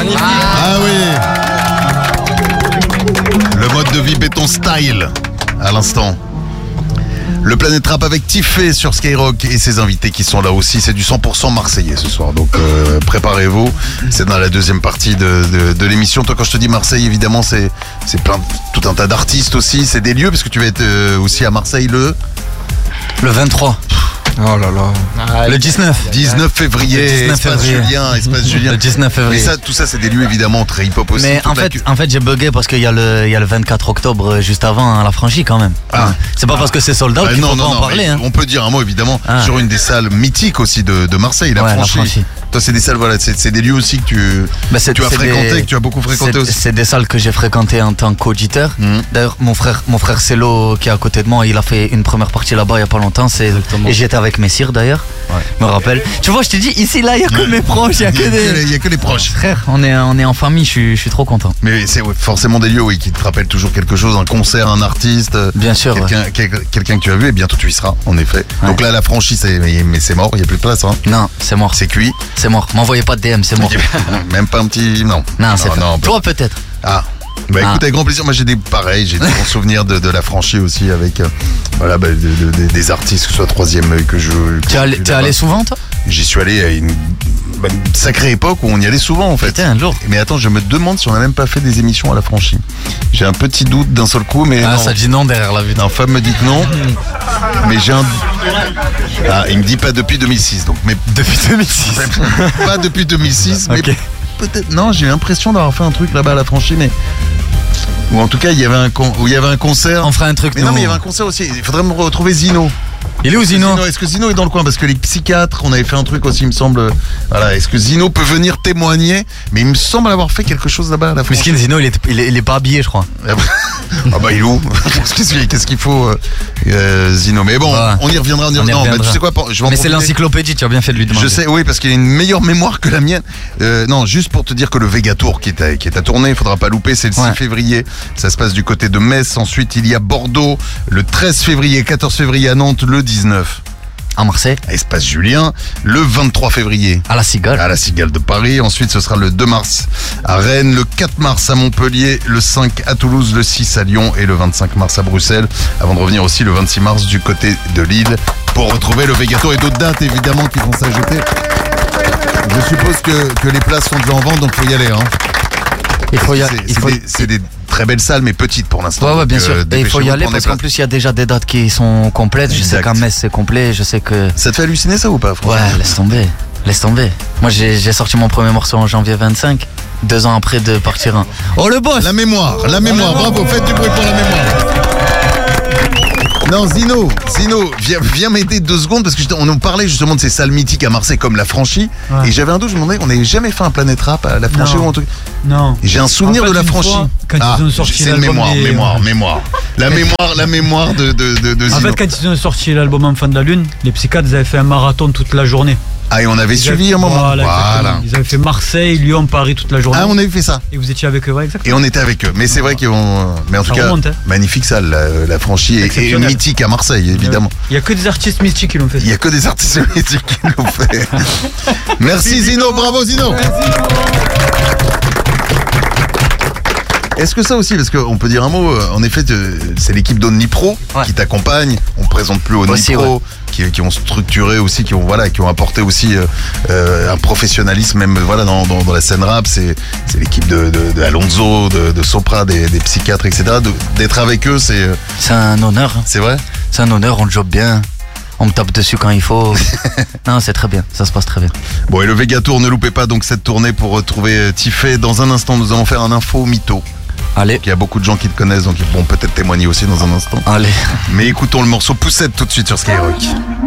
magnifique. Ah oui. Le mode de vie béton style, à l'instant. Le Planète Rap avec Tiffé sur Skyrock et ses invités qui sont là aussi. C'est du 100% marseillais ce soir, donc préparez-vous. C'est dans la deuxième partie de l'émission. Toi, quand je te dis Marseille, évidemment, c'est tout un tas d'artistes aussi. C'est des lieux, parce que tu vas être aussi à Marseille le 23. Oh là là. Le 19. 19 février. Espace Julien. Le 19 février. Mais ça, tout ça, c'est des lieux évidemment très hip-hop aussi. Mais en fait, j'ai bugué parce qu'il y a le 24 octobre juste avant la franchise quand même. Ah. C'est pas parce que c'est sold out qu'il faut pas en parler. Hein. On peut dire un mot évidemment sur une des salles mythiques aussi de Marseille, la franchise. Toi, c'est des salles, voilà, c'est des lieux aussi que tu as fréquenté, que tu as beaucoup fréquenté aussi. C'est des salles que j'ai fréquentées en tant qu'auditeur. D'ailleurs, mon frère Célo, qui est à côté de moi, il a fait une première partie là-bas il y a pas longtemps. Et j'étais avec Messire d'ailleurs. Ouais. Je me rappelle. Tu vois, je te dis, ici là, il y a que mes proches, il y a que les proches. Frère, on est en famille, je suis trop content. Mais c'est forcément des lieux, oui, qui te rappellent toujours quelque chose, un concert, un artiste. Bien sûr. Quelqu'un que tu as vu, et bientôt tu y seras, en effet. Ouais. Donc là, la franchise, mais c'est mort, il n'y a plus de place. Hein. Non, c'est mort. C'est cuit. C'est mort. M'envoyez pas de DM, c'est mort. Même pas un petit. Non. Non, c'est pas. Toi, peut-être. Ah. Bah écoute, avec grand plaisir. Moi j'ai des bons souvenirs de la franchise aussi avec des artistes, que ce soit Troisième Œil que je. T'es allé souvent toi? J'y suis allé à une sacrée époque où on y allait souvent en fait. Putain, lourd. Mais attends, je me demande si on n'a même pas fait des émissions à la franchise. J'ai un petit doute d'un seul coup, mais. Ah, non. Ça dit non derrière la vue. Non, femme me dit que non. Mais j'ai un. Ah, il me dit pas depuis 2006, donc. Mais depuis 2006. Pas depuis 2006, mais. Okay. Peut-être. Non, j'ai l'impression d'avoir fait un truc là-bas à la franchise, mais. Ou en tout cas, il y avait un concert. On fera un truc. Mais non, mais il y avait un concert aussi. Il faudrait me retrouver Zino. Il est où Zino? Est-ce que Zino est dans le coin? Parce que les psychiatres, on avait fait un truc aussi, il me semble. Voilà, est-ce que Zino peut venir témoigner? Mais il me semble avoir fait quelque chose là-bas à la franchise. Miskin, Zino, il est pas habillé, je crois. Ah bah il est où? Qu'est-ce qu'il faut Zino? Mais bon, on y reviendra. Non, bah, tu sais quoi, je vais mais c'est l'encyclopédie, tu as bien fait de lui demander. Je sais, oui, parce qu'il a une meilleure mémoire que la mienne. Non, juste pour te dire que le Vegatour qui est à tourner, il faudra pas louper, c'est le 6 février. Ça se passe du côté de Metz. Ensuite, il y a Bordeaux le 13 février, 14 février à Nantes, le 19. À Marseille. À Espace Julien, le 23 février. À la Cigale. À la Cigale de Paris. Ensuite, ce sera le 2 mars à Rennes, le 4 mars à Montpellier, le 5 à Toulouse, le 6 à Lyon et le 25 mars à Bruxelles. Avant de revenir aussi le 26 mars du côté de Lille pour retrouver le Vegatour et d'autres dates évidemment qui vont s'ajouter. Je suppose que les places sont déjà en vente, donc il faut y aller. Hein. C'est des très belles salles, mais petites pour l'instant. Ouais, bien sûr. Et il faut y aller parce qu'en plus, il y a déjà des dates qui sont complètes. Je sais qu'à Metz, c'est complet. Je sais que. Ça te fait halluciner ça ou pas, franchement? Ouais, laisse tomber. Moi, j'ai sorti mon premier morceau en janvier 25, 2 ans après de partir. Oh, le boss! La mémoire, bravo, faites du bruit pour la mémoire. Non, Zino, viens m'aider 2 secondes parce que on nous parlait justement de ces salles mythiques à Marseille comme la franchise. Ouais. Et j'avais un doute, je me demandais, on n'avait jamais fait un Planète Rap à la franchise ou un truc. Non. Et j'ai un souvenir de la franchise. Quand ils ont sorti c'est mémoire. La mémoire de Zino. En fait, quand ils ont sorti l'album Enfant de la Lune, les psychiatres ils avaient fait un marathon toute la journée. Ah, et on avait suivi un moment. Voilà. Ils avaient fait Marseille, Lyon, Paris toute la journée. Ah, on avait fait ça. Et vous étiez avec eux, ouais, exactement. Et on était avec eux. Mais c'est vrai qu'ils vont. Mais en tout cas, magnifique salle, la franchise. Et mythique à Marseille, évidemment. Il n'y a que des artistes mythiques qui l'ont fait. Il n'y a que des artistes mythiques qui l'ont fait. Merci Zino, bravo Zino. Est-ce que ça aussi, parce qu'on peut dire un mot, en effet, c'est l'équipe d'Omnipro qui t'accompagne, on ne présente plus Omnipro, qui ont structuré aussi, qui ont apporté aussi un professionnalisme même dans la scène rap, c'est l'équipe de Alonso, de Sopra, des psychiatres, etc. D'être avec eux, c'est un honneur. C'est vrai? C'est un honneur, on le job bien. On me tape dessus quand il faut. Non, c'est très bien, ça se passe très bien. Bon, et le Vegatour, ne loupez pas donc cette tournée pour retrouver Tiffé. Dans un instant, nous allons faire un info mytho. Allez. Il y a beaucoup de gens qui te connaissent, donc ils pourront peut-être témoigner aussi dans un instant. Allez. Mais écoutons le morceau Poussette tout de suite sur Skyrock.